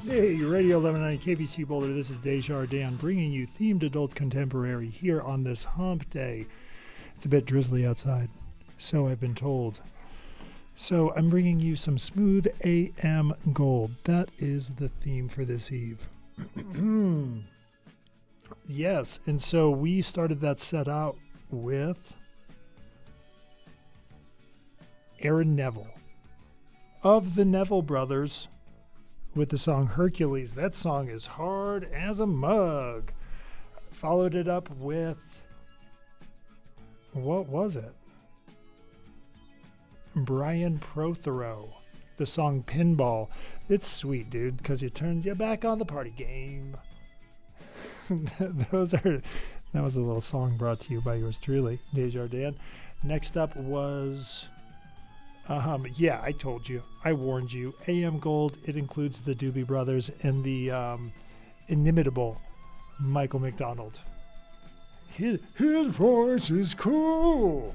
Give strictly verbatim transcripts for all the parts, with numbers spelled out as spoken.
Hey, Radio eleven ninety K B C Boulder. This is Desjardins bringing you themed adult contemporary here on this hump day. It's a bit drizzly outside, so I've been told. So I'm bringing you some smooth A M gold. That is the theme for this eve. Yes, and so we started that set out with Aaron Neville of the Neville Brothers with the song Hercules. That song is hard as a mug. Followed it up with, what was it? Brian Prothero, the song Pinball. It's sweet, dude, because you turned your back on the party game. Those are, that was a little song brought to you by yours truly, Desjardins. Next up was, um, yeah, I told you, I warned you. A M Gold, it includes the Doobie Brothers and the um, inimitable Michael McDonald. His, his voice is cool.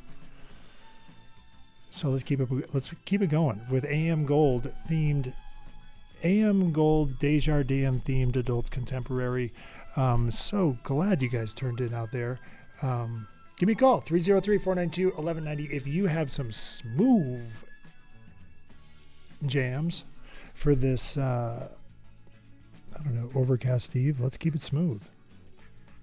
So let's keep it let's keep it going with A M Gold themed A M Gold Desjardins themed adult contemporary. Um, so glad you guys turned in out there. Um, give me a call three oh three, four nine two, eleven ninety if you have some smooth jams for this uh, I don't know, overcast eve. Let's keep it smooth.